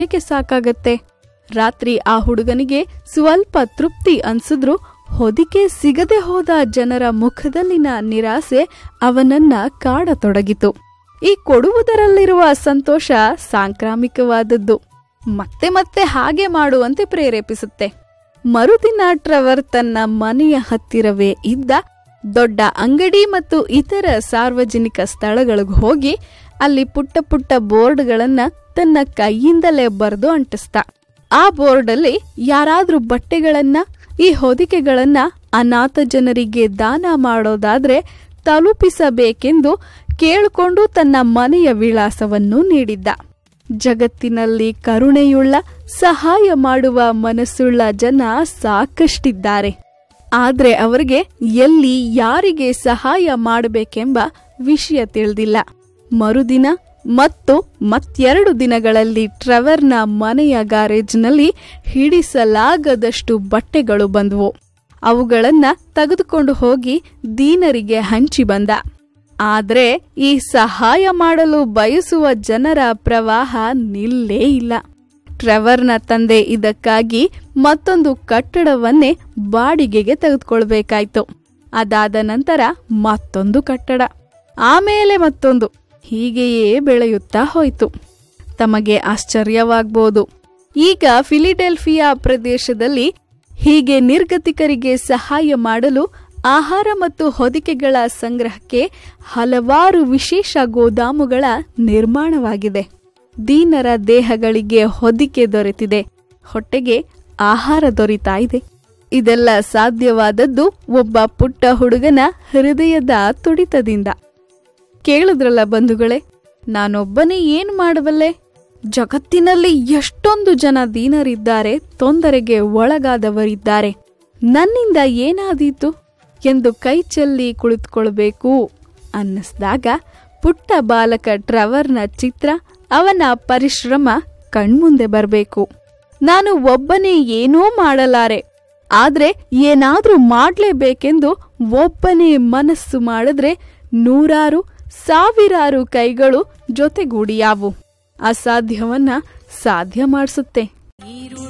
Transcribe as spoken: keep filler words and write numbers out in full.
ಹೇಗೆ ಸಾಕಾಗತ್ತೆ? ರಾತ್ರಿ ಆ ಹುಡುಗನಿಗೆ ಸ್ವಲ್ಪ ತೃಪ್ತಿ ಅನ್ಸಿದ್ರು ಹೊದಿಕೆ ಸಿಗದೆ ಹೋದ ಜನರ ಮುಖದಲ್ಲಿನ ನಿರಾಸೆ ಅವನನ್ನ ಕಾಡತೊಡಗಿತು. ಈ ಕೊಡುವುದರಲ್ಲಿರುವ ಸಂತೋಷ ಸಾಂಕ್ರಾಮಿಕವಾದದ್ದು. ಮತ್ತೆ ಮತ್ತೆ ಹಾಗೆ ಮಾಡುವಂತೆ ಪ್ರೇರೇಪಿಸುತ್ತೆ. ಮರುದಿನ ಟ್ರೆವರ್ ತನ್ನ ಮನೆಯ ಹತ್ತಿರವೇ ಇದ್ದ ದೊಡ್ಡ ಅಂಗಡಿ ಮತ್ತು ಇತರ ಸಾರ್ವಜನಿಕ ಸ್ಥಳಗಳಿಗೆ ಹೋಗಿ ಅಲ್ಲಿ ಪುಟ್ಟ ಪುಟ್ಟ ಬೋರ್ಡ್ಗಳನ್ನ ತನ್ನ ಕೈಯಿಂದಲೇ ಬರೆದು ಅಂಟಿಸ್ತ. ಆ ಬೋರ್ಡಲ್ಲಿ ಯಾರಾದ್ರೂ ಬಟ್ಟೆಗಳನ್ನ, ಈ ಹೊದಿಕೆಗಳನ್ನ ಅನಾಥ ಜನರಿಗೆ ದಾನ ಮಾಡೋದಾದ್ರೆ ತಲುಪಿಸಬೇಕೆಂದು ಕೇಳಿಕೊಂಡು ತನ್ನ ಮನೆಯ ವಿಳಾಸವನ್ನು ನೀಡಿದ್ದ. ಜಗತ್ತಿನಲ್ಲಿ ಕರುಣೆಯುಳ್ಳ, ಸಹಾಯ ಮಾಡುವ ಮನಸ್ಸುಳ್ಳ ಜನ ಸಾಕಷ್ಟಿದ್ದಾರೆ. ಆದ್ರೆ ಅವರಿಗೆ ಎಲ್ಲಿ ಯಾರಿಗೆ ಸಹಾಯ ಮಾಡಬೇಕೆಂಬ ವಿಷಯ ತಿಳಿದಿಲ್ಲ. ಮರುದಿನ ಮತ್ತು ಮತ್ತೆರಡು ದಿನಗಳಲ್ಲಿ ಟ್ರೆವರ್ನ ಮನೆಯ ಗ್ಯಾರೇಜ್ನಲ್ಲಿ ಹಿಡಿಸಲಾಗದಷ್ಟು ಬಟ್ಟೆಗಳು ಬಂದವು. ಅವುಗಳನ್ನ ತೆಗೆದುಕೊಂಡು ಹೋಗಿ ದೀನರಿಗೆ ಹಂಚಿ ಬಂದ. ಆದ್ರೆ ಈ ಸಹಾಯ ಮಾಡಲು ಬಯಸುವ ಜನರ ಪ್ರವಾಹ ನಿಲ್ಲೇ ಇಲ್ಲ. ಟ್ರೆವರ್ನ ತಂದೆ ಇದಕ್ಕಾಗಿ ಮತ್ತೊಂದು ಕಟ್ಟಡವನ್ನೇ ಬಾಡಿಗೆಗೆ ತೆಗೆದುಕೊಳ್ಬೇಕಾಯ್ತು. ಅದಾದ ನಂತರ ಮತ್ತೊಂದು ಕಟ್ಟಡ, ಆಮೇಲೆ ಮತ್ತೊಂದು, ಹೀಗೆಯೇ ಬೆಳೆಯುತ್ತಾ ಹೋಯಿತು. ತಮಗೆ ಆಶ್ಚರ್ಯವಾಗಬಹುದು. ಈಗ ಫಿಲಿಡೆಲ್ಫಿಯಾ ಪ್ರದೇಶದಲ್ಲಿ ಹೀಗೆ ನಿರ್ಗತಿಕರಿಗೆ ಸಹಾಯ ಮಾಡಲು ಆಹಾರ ಮತ್ತು ಹೊದಿಕೆಗಳ ಸಂಗ್ರಹಕ್ಕೆ ಹಲವಾರು ವಿಶೇಷ ಗೋದಾಮುಗಳ ನಿರ್ಮಾಣವಾಗಿದೆ. ದೀನರ ದೇಹಗಳಿಗೆ ಹೊದಿಕೆ ದೊರೆತಿದೆ, ಹೊಟ್ಟೆಗೆ ಆಹಾರ ದೊರೀತಾ ಇದೆ. ಇದೆಲ್ಲ ಸಾಧ್ಯವಾದದ್ದು ಒಬ್ಬ ಪುಟ್ಟ ಹುಡುಗನ ಹೃದಯದ ತುಡಿತದಿಂದ. ಕೇಳಿದ್ರಲ್ಲ ಬಂಧುಗಳೇ, ನಾನೊಬ್ಬನೇ ಏನು ಮಾಡಬಲ್ಲೆ? ಜಗತ್ತಿನಲ್ಲಿ ಎಷ್ಟೊಂದು ಜನ ದೀನರಿದ್ದಾರೆ, ತೊಂದರೆಗೆ ಒಳಗಾದವರಿದ್ದಾರೆ. ನನ್ನಿಂದ ಏನಾದೀತು ಎಂದು ಕೈ ಚೆಲ್ಲಿ ಕುಳಿತುಕೊಳ್ಬೇಕು ಅನ್ನಿಸ್ದಾಗ ಪುಟ್ಟ ಬಾಲಕ ಟ್ರೆವರ್ನ ಚಿತ್ರ, ಅವನ ಪರಿಶ್ರಮ ಕಣ್ಮುಂದೆ ಬರಬೇಕು. ನಾನು ಒಬ್ಬನೇ ಏನೂ ಮಾಡಲಾರೆ, ಆದ್ರೆ ಏನಾದ್ರೂ ಮಾಡ್ಲೇಬೇಕೆಂದು ಒಬ್ಬನೇ ಮನಸ್ಸು ಮಾಡಿದ್ರೆ ನೂರಾರು ಸಾವಿರಾರು ಕೈಗಳು ಜೊತೆಗೂಡಿಯಾವು ಅಸಾಧ್ಯವನ್ನ ಸಾಧ್ಯ ಮಾಡಿಸುತ್ತೆ.